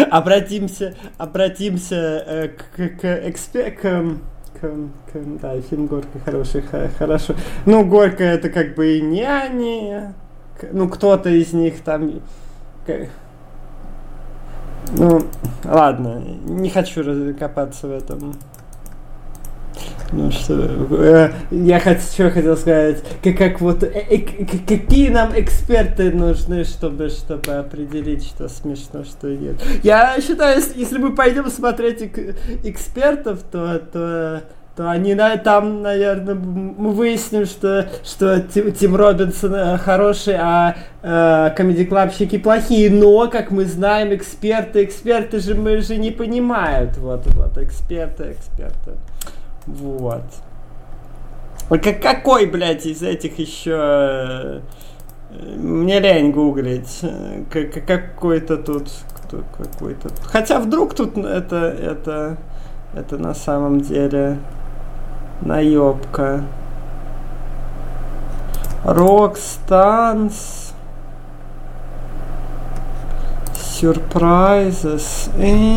обратимся да, фильм «Горько» хороший, хорошо. Ну, «Горько» это как бы и не они, ну, кто-то из них там... Ну, ладно, не хочу копаться в этом. Ну что, я хотел сказать, как вот, какие нам эксперты нужны, чтобы определить, что смешно, что нет. Я считаю, если мы пойдем смотреть экспертов, то они там, наверное, мы выясним, что Тим Робинсон хороший, а комедий-клабщики плохие. Но, как мы знаем, эксперты же мы же не понимают. Вот, эксперты. Вот. Какой, блядь, из этих еще... Мне лень гуглить. Какой-то тут... Какой-то... Хотя вдруг тут это на самом деле наебка. Rockstars. Surprises.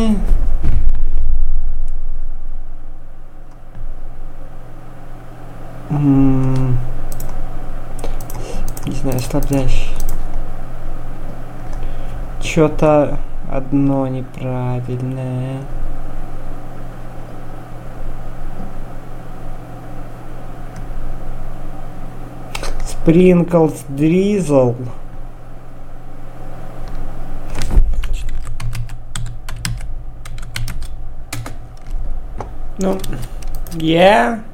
Не знаю, слаблящий. Что-то одно неправильное. Sprinkles Drizzle. Ну, yeah.